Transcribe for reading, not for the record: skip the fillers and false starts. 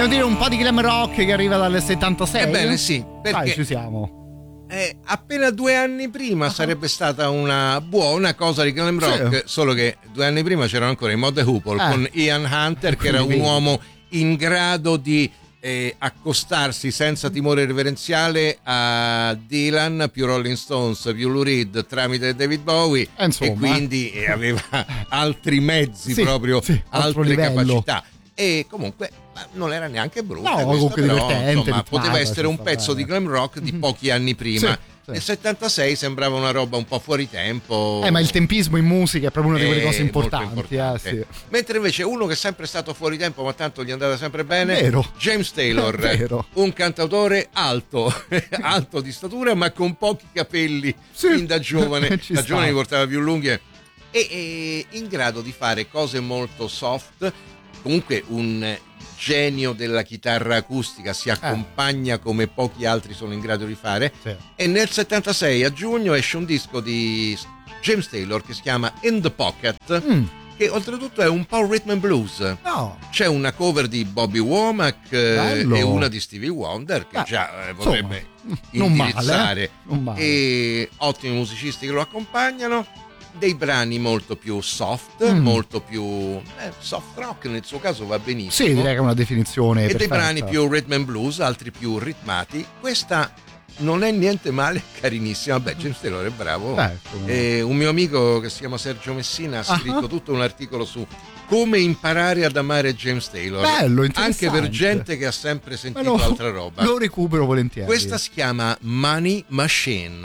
Devo dire un po' di glam rock che arriva dal 76. Ebbene sì, perché dai, ci siamo. Appena 2 anni prima sarebbe stata una buona cosa di glam rock, solo che 2 anni prima c'erano ancora i Mod the Hoople con Ian Hunter, che era un uomo in grado di accostarsi senza timore reverenziale a Dylan, più Rolling Stones, più Lou Reed tramite David Bowie, e quindi aveva altri mezzi, altre livello. capacità, e comunque non era neanche brutta, comunque però, divertente, insomma, poteva essere un pezzo di glam rock di pochi anni prima. Nel 76 sembrava una roba un po' fuori tempo. Ma il tempismo in musica è proprio una di quelle cose importanti. Sì. Mentre invece uno che è sempre stato fuori tempo, ma tanto gli è andata sempre bene, James Taylor, un cantautore alto di statura, ma con pochi capelli, fin da giovane. Da giovane li portava più lunghi, e in grado di fare cose molto soft. Comunque un genio della chitarra acustica, si accompagna come pochi altri sono in grado di fare. E nel 76 a giugno esce un disco di James Taylor che si chiama In the Pocket, che oltretutto è un po' rhythm and blues. C'è una cover di Bobby Womack e una di Stevie Wonder, che già potrebbe indirizzare, non male. E ottimi musicisti che lo accompagnano. Dei brani molto più soft, molto più soft rock, nel suo caso va benissimo. Sì, direi che è una definizione e perfetta. Dei brani più rhythm and blues, altri più ritmati. Questa non è niente male, carinissima. Beh, James Taylor è bravo. Un mio amico che si chiama Sergio Messina ha scritto tutto un articolo su come imparare ad amare James Taylor. Bello, anche per gente che ha sempre sentito altra roba. Lo recupero volentieri. Questa si chiama Money Machine.